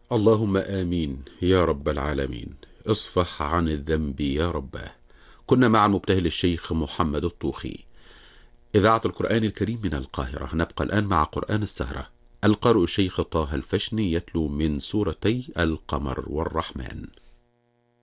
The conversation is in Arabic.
اللهم آمين يا رب العالمين. اصفح عن الذنب يا رباه. كنا مع المبتهل الشيخ محمد الطوخي، إذاعة القرآن الكريم من القاهرة. نبقى الآن مع قرآن السهرة. القارئ الشيخ طه الفشني يتلو من سورتي القمر والرحمن.